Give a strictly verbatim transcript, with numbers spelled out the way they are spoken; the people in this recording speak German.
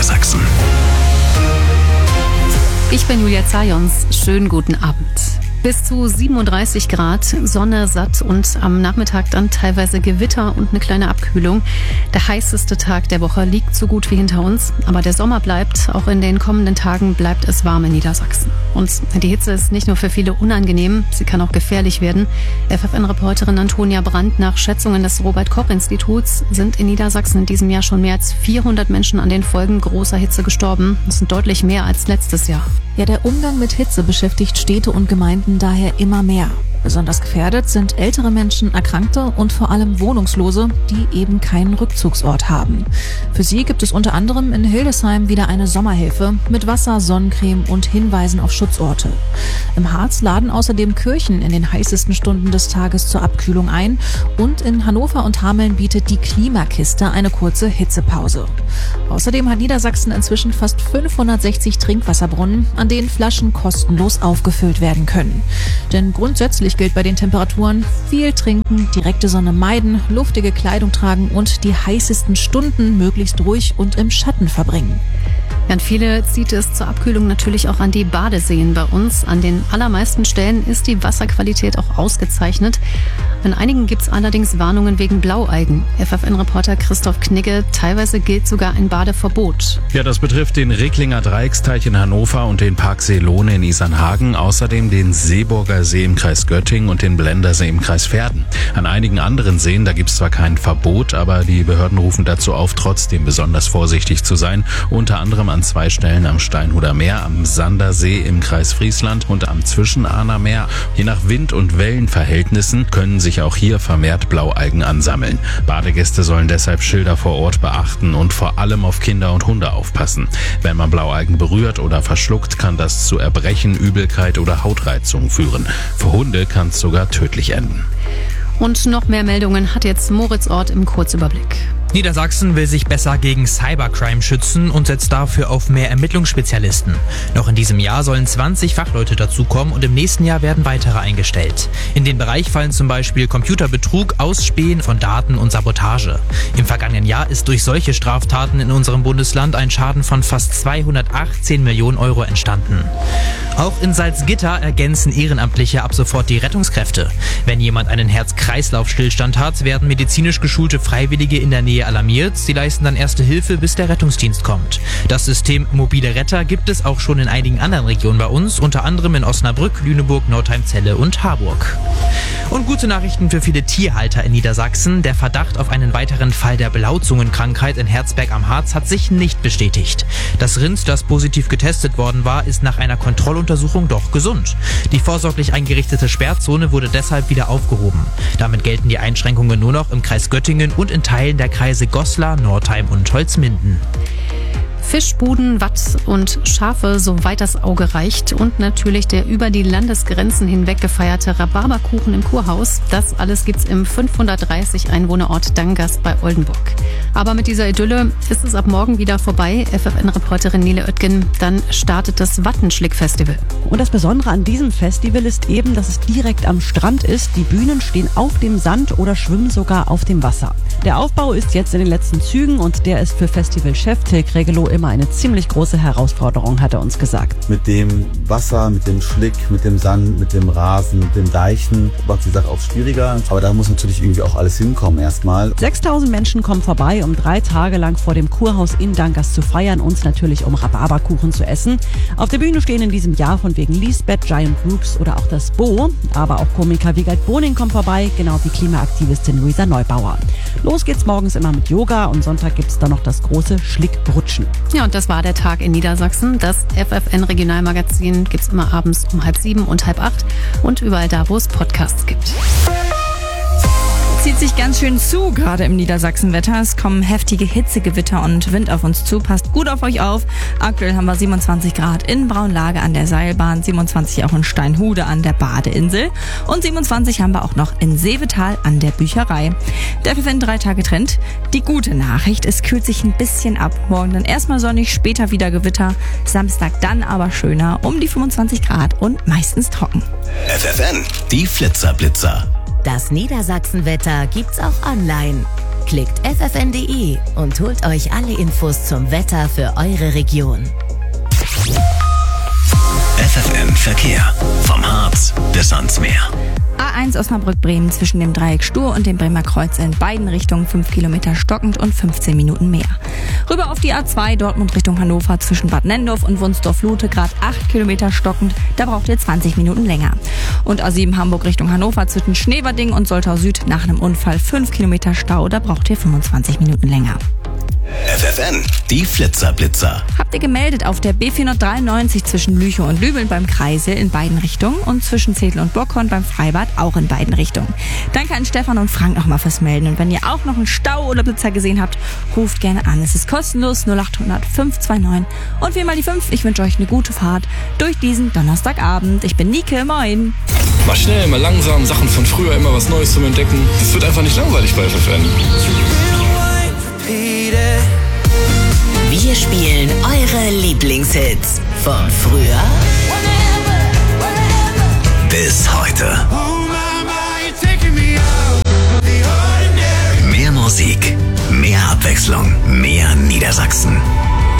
Niedersachsen. Ich bin Julia Zajons. Schönen guten Abend. Bis zu siebenunddreißig Grad, Sonne, satt und am Nachmittag dann teilweise Gewitter und eine kleine Abkühlung. Der heißeste Tag der Woche liegt so gut wie hinter uns. Aber der Sommer bleibt. Auch in den kommenden Tagen bleibt es warm in Niedersachsen. Und die Hitze ist nicht nur für viele unangenehm, sie kann auch gefährlich werden. F F N-Reporterin Antonia Brandt: Nach Schätzungen des Robert-Koch-Instituts sind in Niedersachsen in diesem Jahr schon mehr als vierhundert Menschen an den Folgen großer Hitze gestorben. Das sind deutlich mehr als letztes Jahr. Ja, der Umgang mit Hitze beschäftigt Städte und Gemeinden daher immer mehr. Besonders gefährdet sind ältere Menschen, Erkrankte und vor allem Wohnungslose, die eben keinen Rückzugsort haben. Für sie gibt es unter anderem in Hildesheim wieder eine Sommerhilfe mit Wasser, Sonnencreme und Hinweisen auf Schutzorte. Im Harz laden außerdem Kirchen in den heißesten Stunden des Tages zur Abkühlung ein und in Hannover und Hameln bietet die Klimakiste eine kurze Hitzepause. Außerdem hat Niedersachsen inzwischen fast fünfhundertsechzig Trinkwasserbrunnen, an denen Flaschen kostenlos aufgefüllt werden können. Denn grundsätzlich gilt bei den Temperaturen: viel trinken, direkte Sonne meiden, luftige Kleidung tragen und die heißesten Stunden möglichst ruhig und im Schatten verbringen. Ja, und viele zieht es zur Abkühlung natürlich auch an die Badeseen bei uns. An den allermeisten Stellen ist die Wasserqualität auch ausgezeichnet. An einigen gibt es allerdings Warnungen wegen Blaualgen. F F N-Reporter Christoph Knigge: Teilweise gilt sogar ein Badeverbot. Ja, das betrifft den Recklinger Dreiecksteich in Hannover und den Park Seelone in Isernhagen, außerdem den Seeburger See im Kreis Göttingen und den Blendersee im Kreis Verden. An einigen anderen Seen, da gibt es zwar kein Verbot, aber die Behörden rufen dazu auf, trotzdem besonders vorsichtig zu sein. Unter anderem an zwei Stellen am Steinhuder Meer, am Sandersee im Kreis Friesland und am Zwischenahner Meer. Je nach Wind- und Wellenverhältnissen können sich auch hier vermehrt Blaualgen ansammeln. Badegäste sollen deshalb Schilder vor Ort beachten und vor allem auf Kinder und Hunde aufpassen. Wenn man Blaualgen berührt oder verschluckt, kann das zu Erbrechen, Übelkeit oder Hautreizungen führen. Für Hunde kann es sogar tödlich enden. Und noch mehr Meldungen hat jetzt Moritz Ort im Kurzüberblick. Niedersachsen will sich besser gegen Cybercrime schützen und setzt dafür auf mehr Ermittlungsspezialisten. Noch in diesem Jahr sollen zwanzig Fachleute dazukommen und im nächsten Jahr werden weitere eingestellt. In den Bereich fallen zum Beispiel Computerbetrug, Ausspähen von Daten und Sabotage. Im vergangenen Jahr ist durch solche Straftaten in unserem Bundesland ein Schaden von fast zweihundertachtzehn Millionen Euro entstanden. Auch in Salzgitter ergänzen Ehrenamtliche ab sofort die Rettungskräfte. Wenn jemand einen Herz-Kreislauf-Stillstand hat, werden medizinisch geschulte Freiwillige in der Nähe alarmiert. Sie leisten dann erste Hilfe, bis der Rettungsdienst kommt. Das System Mobile Retter gibt es auch schon in einigen anderen Regionen bei uns, unter anderem in Osnabrück, Lüneburg, Nordheim-Celle und Harburg. Und gute Nachrichten für viele Tierhalter in Niedersachsen. Der Verdacht auf einen weiteren Fall der Blauzungenkrankheit in Herzberg am Harz hat sich nicht bestätigt. Das Rind, das positiv getestet worden war, ist nach einer Kontrolluntersuchung doch gesund. Die vorsorglich eingerichtete Sperrzone wurde deshalb wieder aufgehoben. Damit gelten die Einschränkungen nur noch im Kreis Göttingen und in Teilen der Kreise Goslar, Nordheim und Holzminden. Fischbuden, Watt und Schafe, soweit das Auge reicht. Und natürlich der über die Landesgrenzen hinweg gefeierte Rhabarberkuchen im Kurhaus. Das alles gibt's im fünfhundertdreißig Einwohnerort Dangast bei Oldenburg. Aber mit dieser Idylle ist es ab morgen wieder vorbei. F F N-Reporterin Nele Oettgen: Dann startet das Wattenschlick-Festival. Und das Besondere an diesem Festival ist eben, dass es direkt am Strand ist. Die Bühnen stehen auf dem Sand oder schwimmen sogar auf dem Wasser. Der Aufbau ist jetzt in den letzten Zügen und der ist für Festivalchef Tilk Regelow immer eine ziemlich große Herausforderung, hat er uns gesagt. Mit dem Wasser, mit dem Schlick, mit dem Sand, mit dem Rasen, mit dem Deichen macht die Sache auch schwieriger. Aber da muss natürlich irgendwie auch alles hinkommen erstmal. sechstausend Menschen kommen vorbei, um drei Tage lang vor dem Kurhaus in Dangast zu feiern und natürlich um Rhabarberkuchen zu essen. Auf der Bühne stehen in diesem Jahr von wegen Lisbeth, Giant Groups oder auch das Bo. Aber auch Komiker Wiegald Boning kommt vorbei, genau wie Klimaaktivistin Luisa Neubauer. Los geht's morgens immer mit Yoga und Sonntag gibt's dann noch das große Schlickbrutschen. Ja, und das war der Tag in Niedersachsen. Das F F N-Regionalmagazin gibt's immer abends um halb sieben und halb acht und überall da, wo es Podcasts gibt. Zieht sich ganz schön zu, gerade im Niedersachsenwetter. Es kommen heftige Hitzegewitter und Wind auf uns zu. Passt gut auf euch auf. Aktuell haben wir siebenundzwanzig Grad in Braunlage an der Seilbahn, siebenundzwanzig auch in Steinhude an der Badeinsel und siebenundzwanzig haben wir auch noch in Seevetal an der Bücherei. Der F F N drei Tage Trend. Die gute Nachricht, es kühlt sich ein bisschen ab. Morgen dann erstmal sonnig, später wieder Gewitter. Samstag dann aber schöner, um die fünfundzwanzig Grad und meistens trocken. F F N, die Flitzerblitzer. Das Niedersachsenwetter gibt's auch online. Klickt f f n punkt d e und holt euch alle Infos zum Wetter für eure Region. F F N Verkehr. Vom Harz bis ans Meer. A eins Osnabrück-Bremen zwischen dem Dreieck Stur und dem Bremer Kreuz in beiden Richtungen fünf Kilometer stockend und fünfzehn Minuten mehr. Rüber auf die A zwei Dortmund Richtung Hannover zwischen Bad Nennendorf und Wunsdorf-Lute gerade acht Kilometer stockend, da braucht ihr zwanzig Minuten länger. Und A sieben Hamburg Richtung Hannover zwischen Schneverding und Soltau Süd nach einem Unfall fünf Kilometer Stau, da braucht ihr fünfundzwanzig Minuten länger. F F N, die Flitzer-Blitzer. Habt ihr gemeldet auf der B vierhundertdreiundneunzig zwischen Lüchow und Lübeln beim Kreisel in beiden Richtungen und zwischen Zedel und Bockhorn beim Freibad auch in beiden Richtungen. Danke an Stefan und Frank nochmal fürs Melden. Und wenn ihr auch noch einen Stau oder Blitzer gesehen habt, ruft gerne an. Es ist kostenlos null acht hundert fünf zwei neun. Und viermal die fünf. Ich wünsche euch eine gute Fahrt durch diesen Donnerstagabend. Ich bin Nike, moin. Mal schnell, mal langsam, Sachen von früher, immer was Neues zum Entdecken. Es wird einfach nicht langweilig bei F F N. Wir spielen eure Lieblingshits von früher Bis heute. Mehr Musik, mehr Abwechslung, mehr Niedersachsen.